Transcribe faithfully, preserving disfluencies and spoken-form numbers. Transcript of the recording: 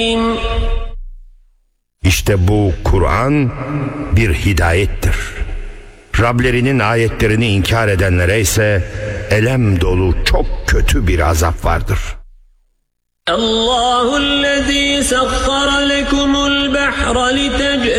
İşte bu Kur'an bir hidayettir. Rablerinin ayetlerini inkar edenlere ise elem dolu çok kötü bir azap vardır. Allahu'llezî sakhkhara lekumul bahra litecri